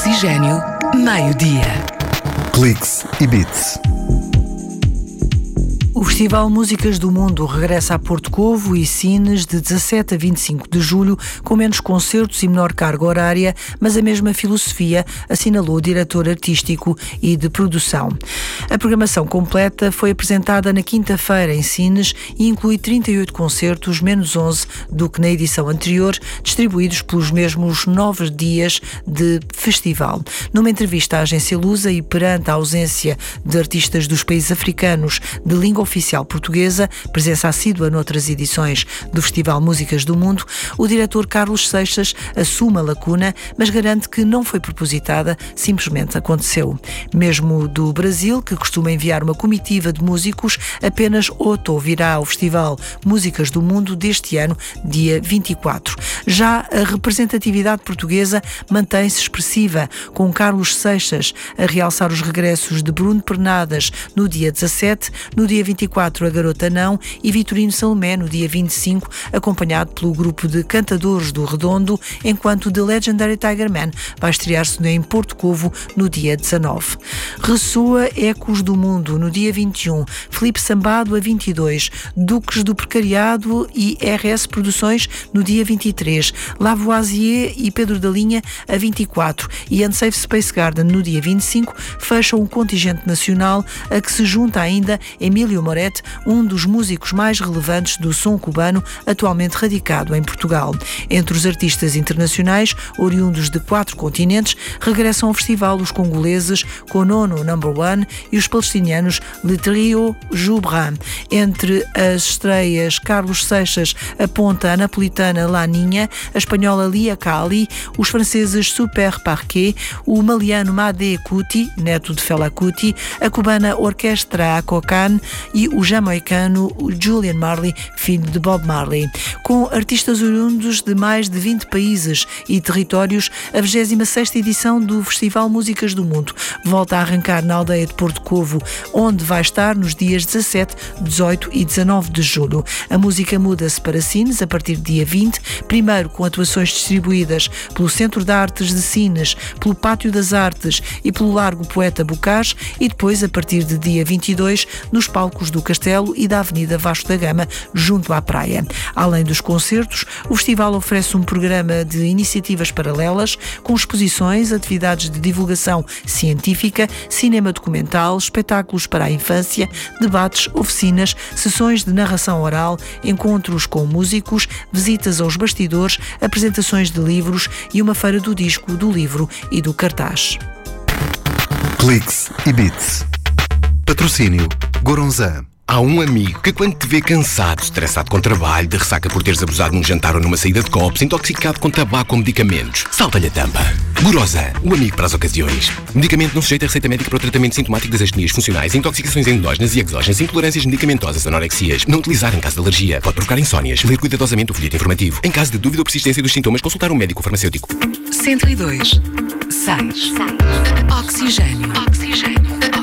Oxigênio, meio-dia. Cliques e Beats. O Festival Músicas do Mundo regressa a Porto Covo e Sines de 17 a 25 de julho, com menos concertos e menor carga horária, mas a mesma filosofia, assinalou o diretor artístico e de produção. A programação completa foi apresentada na quinta-feira em Sines e inclui 38 concertos, menos 11 do que na edição anterior, distribuídos pelos mesmos 9 dias de festival. Numa entrevista à agência Lusa e perante a ausência de artistas dos países africanos de língua oficial portuguesa, presença assídua noutras edições do Festival Músicas do Mundo, o diretor Carlos Seixas assume a lacuna, mas garante que não foi propositada, simplesmente aconteceu. Mesmo do Brasil, que costuma enviar uma comitiva de músicos, apenas Otto virá ao Festival Músicas do Mundo deste ano, dia 24. Já a representatividade portuguesa mantém-se expressiva, com Carlos Seixas a realçar os regressos de Bruno Pernadas no dia 17, no dia 24 a Garota Não e Vitorino Salomé no dia 25, acompanhado pelo grupo de cantadores do Redondo, enquanto The Legendary Tiger Man vai estrear-se em Porto Covo no dia 19. Ressoa Ecos do Mundo no dia 21, Filipe Sambado a 22, Duques do Precariado e RS Produções no dia 23, Lavoisier e Pedro da Linha a 24 e Unsafe Space Garden no dia 25 fecham um contingente nacional a que se junta ainda Emílio Moret, um dos músicos mais relevantes do som cubano atualmente radicado em Portugal. Entre os artistas internacionais, oriundos de 4 continentes, regressam ao festival os congoleses Konono Number One e os palestinianos Le Trio Joubran. Entre as estreias, Carlos Seixas aponta a napolitana Laninha, a espanhola Lia Kali, os franceses Super Parquet, o maliano Made Kuti, neto de Fela Kuti, a cubana Orquestra Acocan e o jamaicano Julian Marley, filho de Bob Marley. Com artistas oriundos de mais de 20 países e territórios, a 26ª edição do Festival Músicas do Mundo volta a arrancar na aldeia de Porto Covo, onde vai estar nos dias 17, 18 e 19 de julho. A música muda-se para Sines a partir do dia 20, primeiro com atuações distribuídas pelo Centro de Artes de Sines, pelo Pátio das Artes e pelo Largo Poeta Bocage e depois, a partir de dia 22, nos palcos do Castelo e da Avenida Vasco da Gama, junto à praia. Além dos concertos, o festival oferece um programa de iniciativas paralelas, com exposições, atividades de divulgação científica, cinema documental, espetáculos para a infância, debates, oficinas, sessões de narração oral, encontros com músicos, visitas aos bastidores, apresentações de livros e uma feira do disco, do livro e do cartaz. Cliques e Beats. Patrocínio Goronzan. Há um amigo que, quando te vê cansado, estressado com trabalho, de ressaca por teres abusado num jantar ou numa saída de copos, intoxicado com tabaco ou medicamentos, salta-lhe a tampa. Goronzan, o amigo para as ocasiões. Medicamento não sujeito a receita médica para o tratamento sintomático das astenias funcionais, intoxicações endógenas e exógenas, intolerâncias medicamentosas, anorexias. Não utilizar em caso de alergia. Pode provocar insónias. Ler cuidadosamente o folheto informativo. Em caso de dúvida ou persistência dos sintomas, consultar um médico farmacêutico. 102. 6. Oxigênio.